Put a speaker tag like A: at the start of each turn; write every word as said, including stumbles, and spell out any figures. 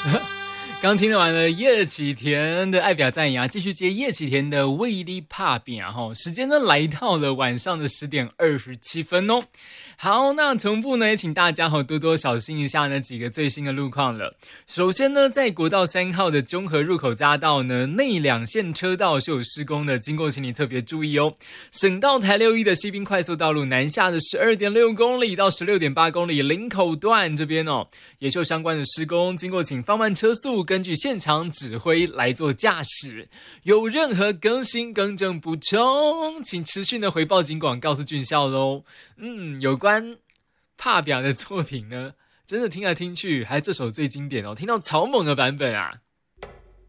A: 刚听完了叶启田的《爱表赞扬》，继续接叶启田的《为你打拼》哈。时间呢来到了晚上的十点二十七分哦。好，那同步呢也请大家多多小心一下那几个最新的路况了。首先呢，在国道三号的中和入口匝道呢，内两线车道是有施工的，经过请你特别注意哦。省道台六一的西滨快速道路南下的 十二点六公里到 十六点八公里林口段这边哦，也受相关的施工，经过请放慢车速，根据现场指挥来做驾驶。有任何更新更正补充，请持续的回报警广告诉俊孝咯。嗯，有关帕表的作品呢，真的听来听去还这首最经典哦，听到草蜢的版本啊，